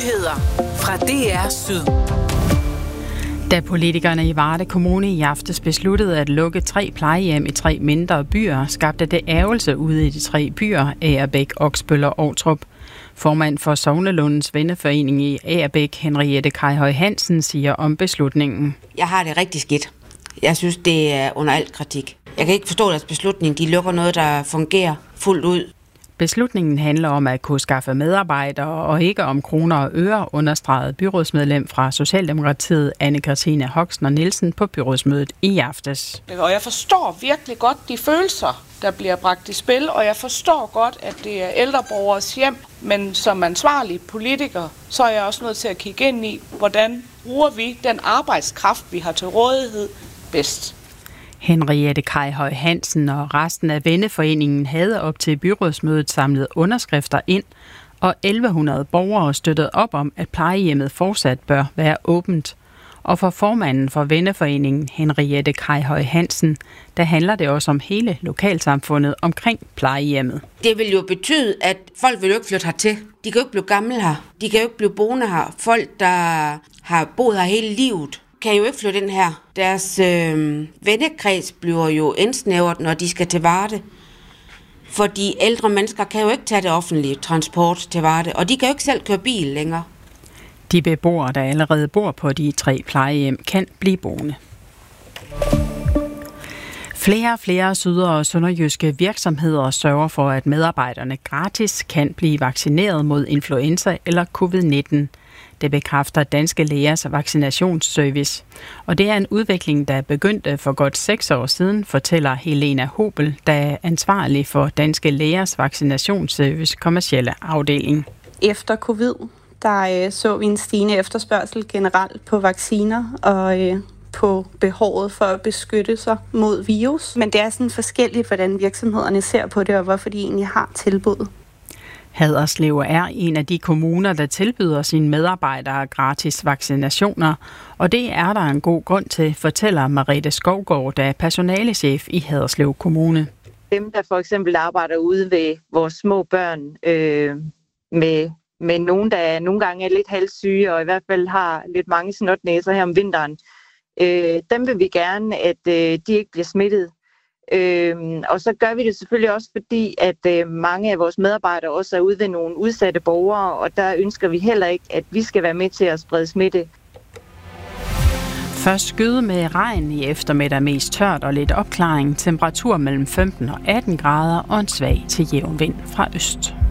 Nyheder fra DR Syd. Da politikerne i Varde Kommune i aftes besluttede at lukke 3 plejehjem i 3 mindre byer, skabte det ærgelse ude i de 3 byer, Agerbæk, Oksbøl og Ovtrup. Formand for Sognelundens Venneforening i Agerbæk, Henriette Kajhøj Hansen, siger om beslutningen. Jeg har det rigtig skidt. Jeg synes, det er under alt kritik. Jeg kan ikke forstå deres beslutning. De lukker noget, der fungerer fuldt ud. Beslutningen handler om at kunne skaffe medarbejdere og ikke om kroner og øre, understregede byrådsmedlem fra Socialdemokratiet Anne-Katrine Hoxner Nielsen på byrådsmødet i aftes. Og jeg forstår virkelig godt de følelser, der bliver bragt i spil, og jeg forstår godt, at det er ældreborgers hjem, men som ansvarlig politiker, så er jeg også nødt til at kigge ind i, hvordan bruger vi den arbejdskraft, vi har til rådighed bedst. Henriette Kajhøj Hansen og resten af Venneforeningen havde op til byrådsmødet samlet underskrifter ind, og 1100 borgere støttede op om, at plejehjemmet fortsat bør være åbent. Og for formanden for Venneforeningen, Henriette Kajhøj Hansen, der handler det også om hele lokalsamfundet omkring plejehjemmet. Det vil jo betyde, at folk vil jo ikke flytte hertil. De kan jo ikke blive gamle her. De kan jo ikke blive boende her. Folk, der har boet her hele livet, kan jo ikke flytte ind her. Deres vennekreds bliver jo indsnævret, når de skal til Varde. For de ældre mennesker kan jo ikke tage det offentlige transport til Varde, og de kan jo ikke selv køre bil længere. De beboere, der allerede bor på de 3 plejehjem, kan blive boende. Flere og flere syd- og sønderjyske virksomheder sørger for, at medarbejderne gratis kan blive vaccineret mod influenza eller covid-19. Det bekræfter Danske Lægers vaccinationsservice. Og det er en udvikling, der begyndte for godt 6 år siden, fortæller Helena Hobel, der er ansvarlig for Danske Lægers vaccinationsservice kommercielle afdeling. Efter covid, der så vi en stigende efterspørgsel generelt på vacciner og på behovet for at beskytte sig mod virus. Men det er sådan forskelligt, hvordan virksomhederne ser på det, og hvorfor de egentlig har tilbud. Haderslev er en af de kommuner, der tilbyder sine medarbejdere gratis vaccinationer, og det er der en god grund til, fortæller Merete Skovgaard, der er personalechef i Haderslev Kommune. Dem, der for eksempel arbejder ude ved vores små børn med nogen, der nogle gange er lidt halssyge og i hvert fald har lidt mange snotnæser her om vinteren, dem vil vi gerne, at de ikke bliver smittet. Og så gør vi det selvfølgelig også, fordi at mange af vores medarbejdere også er ude ved nogle udsatte borgere, og der ønsker vi heller ikke, at vi skal være med til at sprede smitte. Først skyde med regn i eftermiddag, mest tørt og lidt opklaring, temperatur mellem 15 og 18 grader og en svag til jævn vind fra øst.